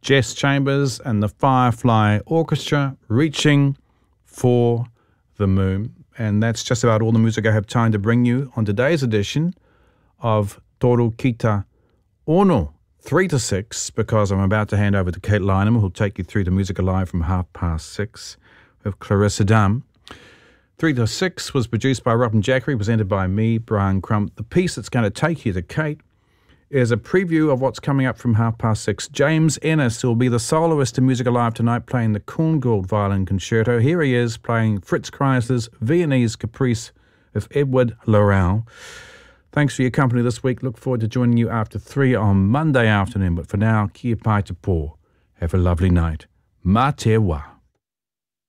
Jess Chambers and the Firefly Orchestra, Reaching for the Moon. And that's just about all the music I have time to bring you on today's edition of Toru Kita Ono, 3 to 6, because I'm about to hand over to Kate Lynham, who'll take you through the music alive from 6:30 with Clarissa Dunn. 3 to 6 was produced by Robin Jackery, presented by me, Brian Crump. The piece that's going to take you to Kate is a preview of what's coming up from 6:30. James Ennis will be the soloist in Music Alive tonight, playing the Korngold Violin Concerto. Here he is playing Fritz Kreisler's Viennese Caprice with Edward Laurel. Thanks for your company this week. Look forward to joining you after 3 on Monday afternoon. But for now, kia pai te pō. Have a lovely night. Mā te wā.